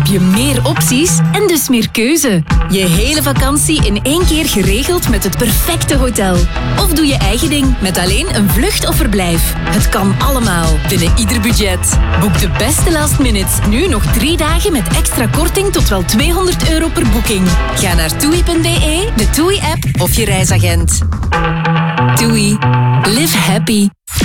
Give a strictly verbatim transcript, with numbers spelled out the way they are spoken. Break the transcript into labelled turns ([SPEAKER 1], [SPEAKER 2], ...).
[SPEAKER 1] heb je meer opties en dus meer keuze. Je hele vakantie in één keer geregeld met het perfecte hotel. Of doe je eigen ding met alleen een vlucht of verblijf. Het kan allemaal, binnen ieder budget. Boek de beste last minutes nu nog drie dagen met extra korting tot wel tweehonderd euro per boeking. Ga naar toei punt be, de TUI-app of je reisagent. TUI. Live happy.